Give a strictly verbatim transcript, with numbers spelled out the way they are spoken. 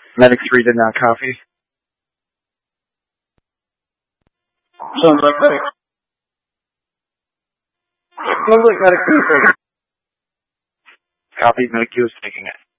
Medic three did not copy. Sounds like medic. Sounds like medic two. Copy, Medic two is taking it.